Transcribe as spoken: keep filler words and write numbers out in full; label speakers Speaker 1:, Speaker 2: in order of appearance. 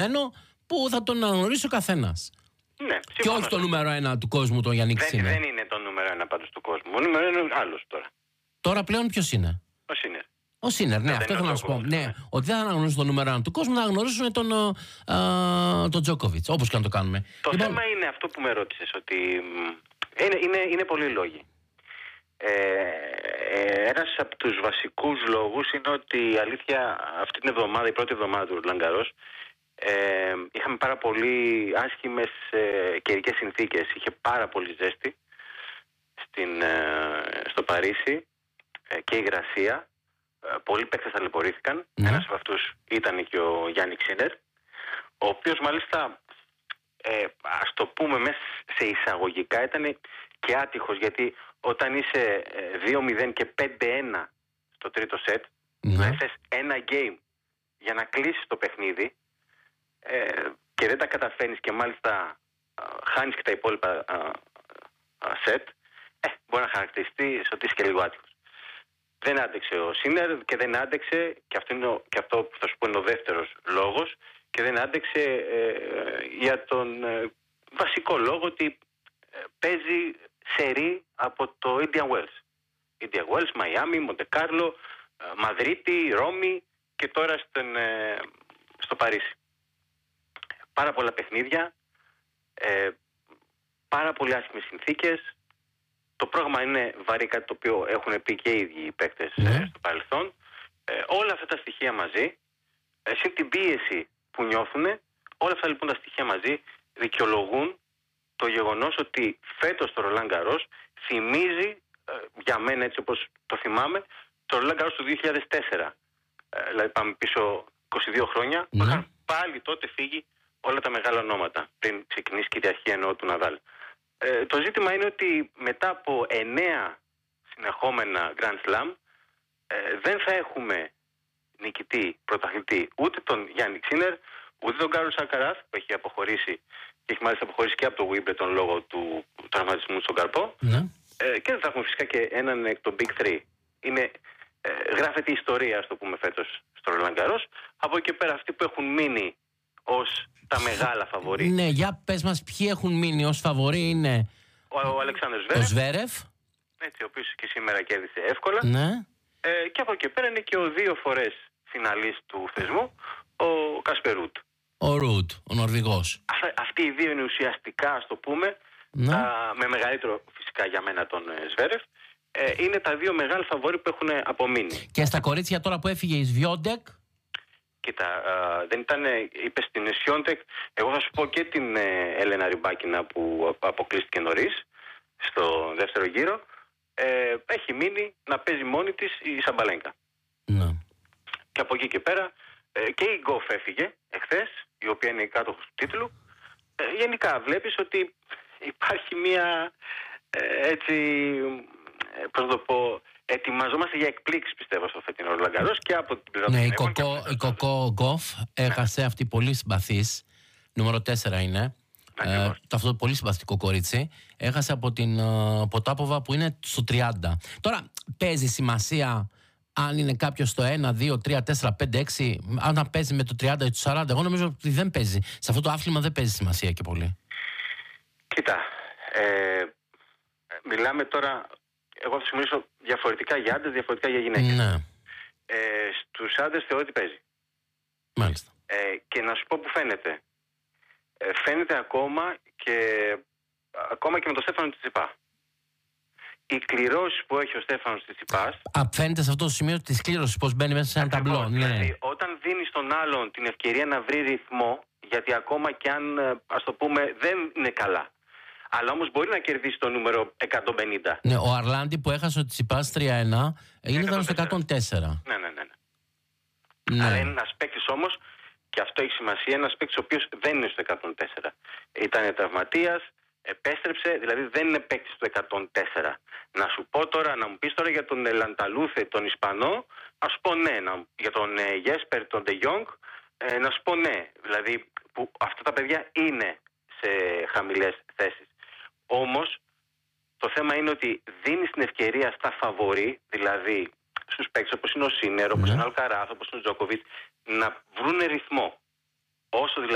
Speaker 1: δεδομένο που θα τον αναγνωρίσει ο καθένας.
Speaker 2: Ναι,
Speaker 1: και όχι το νούμερο ένα του κόσμου, τον Γιάννικ
Speaker 2: δεν,
Speaker 1: Σίνερ.
Speaker 2: Δεν είναι το νούμερο ένα πάντως του κόσμου. Ο νούμερο ένα είναι άλλος τώρα.
Speaker 1: Τώρα πλέον ποιος είναι?
Speaker 2: Ο Σίνερ.
Speaker 1: Ο Σίνερ, ναι, αυτό θέλω να σου πω. Ναι, ναι, ότι δεν θα αναγνωρίσουν το νούμερο ένα του κόσμου, να αναγνωρίσουν τον, τον Τζόκοβιτς, όπως και να το κάνουμε.
Speaker 2: Το
Speaker 1: λοιπόν...
Speaker 2: θέμα είναι αυτό που με ρώτησες, ότι είναι, είναι, είναι πολλοί λόγοι. Ε, ε, ένας από τους βασικούς λόγους είναι ότι η αλήθεια αυτή την εβδομάδα, η πρώτη εβδομάδα του Ρολάν Γκαρός, ε, είχαμε πάρα πολύ άσχημες ε, καιρικές συνθήκες. Είχε πάρα πολύ ζέστη στην, ε, στο Παρίσι ε, και υγρασία. Ε, πολλοί παίκτες ταλαιπωρήθηκαν. Mm. Ένας από αυτούς ήταν και ο Γιάννικ Σίνερ, ο οποίος μάλιστα ε, ας το πούμε μέσα σε εισαγωγικά ήταν και άτυχος, γιατί όταν είσαι δύο μηδέν και πέντε ένα στο τρίτο σετ, να mm. θες ένα game για να κλείσεις το παιχνίδι ε, και δεν τα καταφέρνεις και μάλιστα α, χάνεις και τα υπόλοιπα α, α, σετ, ε, μπορεί να χαρακτηριστεί ότι είσαι και λίγο άτυχος. Δεν άντεξε ο Σίνερ και δεν άντεξε, και αυτό, είναι ο, και αυτό που θα σου πω είναι ο δεύτερος λόγος, και δεν άντεξε ε, για τον ε, βασικό λόγο ότι ε, παίζει σερί από το Indian Wells. Indian Wells, Μαϊάμι, Μοντεκάρλο, Μαδρίτη, Ρώμη και τώρα στην, ε, στο Παρίσι. Πάρα πολλά παιχνίδια, ε, πάρα πολύ άσχημες συνθήκες. Το πρόγραμμα είναι βαρύ, κάτι το οποίο έχουν πει και οι ίδιοι οι παίκτες mm. ε, στο παρελθόν. Ε, όλα αυτά τα στοιχεία μαζί, ε, συν την πίεση που νιώθουν, όλα αυτά λοιπόν τα στοιχεία μαζί δικαιολογούν το γεγονός ότι φέτος το Ρολάν Γκαρός θυμίζει, ε, για μένα έτσι όπως το θυμάμαι, το Ρολάν Γκαρός του δύο χιλιάδες τέσσερα. Ε, δηλαδή πάμε πίσω είκοσι δύο χρόνια, mm. που είχαν πάλι τότε φύγει όλα τα μεγάλα ονόματα, πριν ξεκινήσει κυριαρχία εννοώ του Ναδάλ. Ε, το ζήτημα είναι ότι μετά από εννέα συνεχόμενα Grand Slam ε, δεν θα έχουμε νικητή, πρωταθλητή ούτε τον Γιάννικ Σίνερ, ούτε τον Κάρλος Αλκαράθ, που έχει αποχωρήσει και έχει μάλιστα αποχωρήσει και από το Wimbledon λόγω του τραυματισμού στον καρπό. Ναι. Ε, και δεν θα έχουμε φυσικά και έναν εκ των Big Three. Είναι, ε, γράφεται η ιστορία, ας το πούμε, φέτος στο Ρολάν Γκαρός. Από εκεί και πέρα αυτοί που έχουν μείνει ως τα μεγάλα φαβορί.
Speaker 1: Ναι, για πες μας ποιοι έχουν μείνει ως φαβορί. Είναι
Speaker 2: ο, ο Αλεξάνδρος
Speaker 1: Ζβέρεφ, ο Ζβέρεφ.
Speaker 2: Έτσι, ο οποίος και σήμερα κέρδισε εύκολα.
Speaker 1: Ναι.
Speaker 2: Ε, και από εκεί πέρα είναι και ο δύο φορές φιναλίστ του θεσμού, ο Κάσπερ Ρουντ.
Speaker 1: Ο Ρουντ, ο Νορβηγός.
Speaker 2: Αυτά, αυτοί οι δύο είναι ουσιαστικά, ας το πούμε,
Speaker 1: ναι.
Speaker 2: α, με μεγαλύτερο φυσικά για μένα τον Ζβέρεφ, ε, είναι τα δύο μεγάλα φαβορί που έχουν απομείνει.
Speaker 1: Και στα κορίτσια τώρα που έφυγε η Σβιόντεκ.
Speaker 2: Κοίτα, α, δεν ήταν, είπε στην Σιόντεκ, εγώ θα σου πω και την ε, Έλενα Ριμπάκινα που αποκλείστηκε νωρίς στο δεύτερο γύρο. Ε, έχει μείνει να παίζει μόνη της η Σαμπαλένκα.
Speaker 1: Ναι.
Speaker 2: Και από εκεί και πέρα ε, και η Γκοφ έφυγε εχθές, η οποία είναι η κάτοχος του τίτλου. Ε, γενικά βλέπεις ότι υπάρχει μια ε, έτσι, ε, πώς να το πω, ετοιμαζόμαστε για εκπλήξεις, πιστεύω, στο φετινό Ρολάν Γκαρός και από την πλευρά.
Speaker 1: Ναι, η Κοκό, η Κοκό Γκοφ έχασε, αυτή πολύ συμπαθής, νούμερο τέσσερα είναι. Ε, το αυτό το πολύ συμπαθητικό κορίτσι έχασε από την uh, Ποτάποβα που είναι στο τριάντα. Τώρα παίζει σημασία αν είναι κάποιος στο ένα, δύο, τρία, τέσσερα, πέντε, έξι, αν παίζει με το τριάντα ή το σαράντα. Εγώ νομίζω ότι δεν παίζει. Σε αυτό το άθλημα δεν παίζει σημασία και πολύ.
Speaker 2: Κοίτα, ε, μιλάμε τώρα, εγώ θα σου μιλήσω διαφορετικά για άντρες, διαφορετικά για γυναίκες.
Speaker 1: Ναι.
Speaker 2: Ε, στους άντρες θεωρώ ότι παίζει.
Speaker 1: Μάλιστα.
Speaker 2: Ε, και να σου πω που φαίνεται. Ε, φαίνεται ακόμα και, ακόμα και με τον Στέφανο Τσιτσιπά. Οι κληρώσεις που έχει ο Στέφανος Τσιτσιπάς.
Speaker 1: Α, φαίνεται σε αυτό το σημείο της κλήρωσης πώς μπαίνει μέσα σε ένα ταμπλό. Ναι.
Speaker 2: Δηλαδή, όταν δίνει στον άλλον την ευκαιρία να βρει ρυθμό, γιατί ακόμα και αν, ας το πούμε, δεν είναι καλά, αλλά όμως μπορεί να κερδίσει το νούμερο εκατόν πενήντα.
Speaker 1: Ναι, ο Αρλάντι που έχασε ο Τσιτσιπάς τρία ένα είναι ήταν στο εκατόν τέσσερα.
Speaker 2: Ναι, ναι, ναι. ναι.
Speaker 1: ναι.
Speaker 2: Αλλά είναι ένας παίκτης όμως, και αυτό έχει σημασία, ένας παίκτης ο οποίος δεν είναι στο εκατόν τέσσερα. Ήταν τραυματίας, επέστρεψε, δηλαδή δεν είναι παίκτης στο εκατόν τέσσερα. Να σου πω τώρα, να μου πεις τώρα για τον Λανταλούθε, τον Ισπανό, ας σου πω ναι. Να, για τον Γέσπερ, τον Ντε Γιόγκ, ε, να σου πω ναι. Δηλαδή που αυτά τα παιδιά είναι σε χαμηλές θέσεις. Όμως το θέμα είναι ότι δίνεις την ευκαιρία στα φαβορί, δηλαδή στους παίκτες όπως είναι ο Σίνερ, όπως είναι ο Αλκαράθ, όπως είναι ο Τζόκοβιτς, να βρούνε ρυθμό. Όσο δηλαδή